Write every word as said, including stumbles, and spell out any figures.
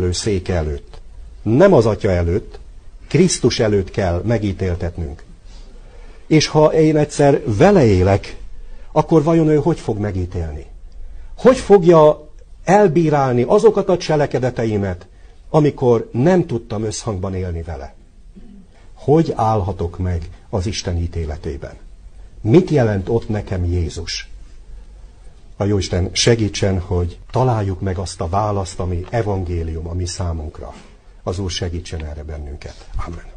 ítélő széke előtt. Nem az Atya előtt, Krisztus előtt kell megítéltetnünk. És ha én egyszer vele élek, akkor vajon ő hogy fog megítélni? Hogy fogja elbírálni azokat a cselekedeteimet, amikor nem tudtam összhangban élni vele? Hogy állhatok meg az Isten ítéletében? Mit jelent ott nekem Jézus? A Jóisten segítsen, hogy találjuk meg azt a választ, ami evangélium a mi számunkra. Az Úr segítsen erre bennünket. Amen.